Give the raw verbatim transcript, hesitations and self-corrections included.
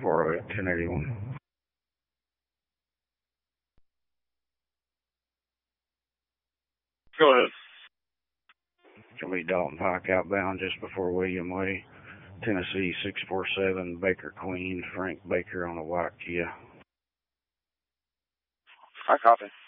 four oh eight, ten eighty-one. Go ahead. It'll be Dalton Pike outbound just before William Way, Tennessee six four seven, Baker Queen, Frank Baker on a white Kia. I copy.